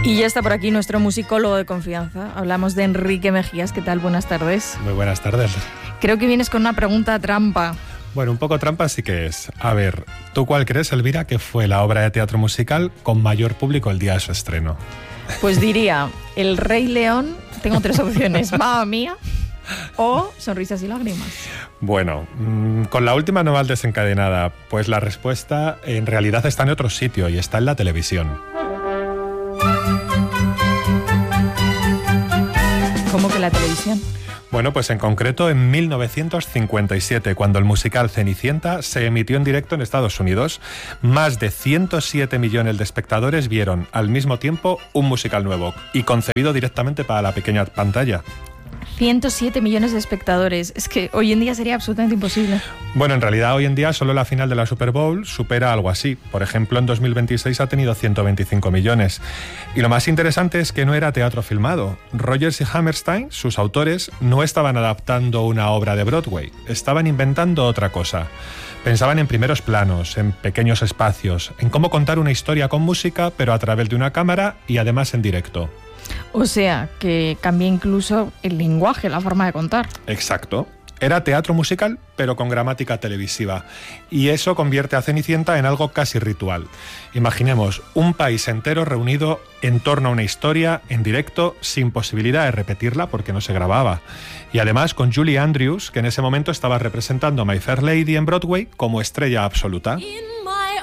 Y ya está por aquí nuestro musicólogo de confianza. Hablamos de Enrique Mejías. ¿Qué tal? Buenas tardes. Muy buenas tardes. Creo que vienes con una pregunta trampa. Bueno, un poco trampa sí que es. A ver, ¿tú cuál crees, Elvira, que fue la obra de teatro musical con mayor público el día de su estreno? Pues diría El Rey León. Tengo tres opciones. Mamma Mía o Sonrisas y Lágrimas. Bueno, con la última no vas desencadenada, pues la respuesta en realidad está en otro sitio y está en la televisión. ¿Cómo que la televisión? Bueno, pues en concreto en 1957, cuando el musical Cenicienta se emitió en directo en Estados Unidos, más de 107 millones de espectadores vieron al mismo tiempo un musical nuevo y concebido directamente para la pequeña pantalla. 107 millones de espectadores. Es que hoy en día sería absolutamente imposible. Bueno, en realidad hoy en día solo la final de la Super Bowl supera algo así. Por ejemplo, en 2026 ha tenido 125 millones. Y lo más interesante es que no era teatro filmado. Rodgers y Hammerstein, sus autores, no estaban adaptando una obra de Broadway. Estaban inventando otra cosa. Pensaban en primeros planos, en pequeños espacios, en cómo contar una historia con música, pero a través de una cámara y además en directo. O sea, que cambia incluso el lenguaje, la forma de contar. Exacto. Era teatro musical, pero con gramática televisiva. Y eso convierte a Cenicienta en algo casi ritual. Imaginemos un país entero reunido en torno a una historia en directo, sin posibilidad de repetirla porque no se grababa. Y además con Julie Andrews, que en ese momento estaba representando a My Fair Lady en Broadway como estrella absoluta.